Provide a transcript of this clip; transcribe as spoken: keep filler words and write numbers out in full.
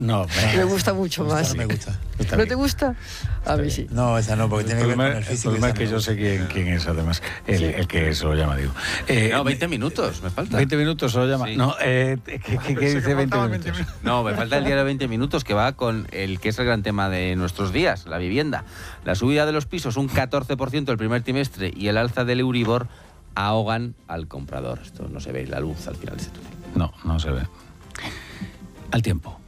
No, me, me gusta mucho gusta, más. Me gusta. ¿No bien. te gusta? A mí sí. No, esa no, porque el tiene problema, que ver con el físico. El problema es que yo sé quién, quién es, además, el, sí. el que se lo llama, digo. Eh, no, veinte minutos, me falta. veinte minutos se lo llama. Sí. No, eh, ¿qué, qué, qué dice veinte minutos? No, me falta el diario veinte minutos, que va con el que es el gran tema de nuestros días, la vivienda. La subida de los pisos, un catorce por ciento el primer trimestre, y el alza del Euribor ahogan al comprador. Esto no se ve, la luz al final de ese túnel. No, no se ve. Al tiempo.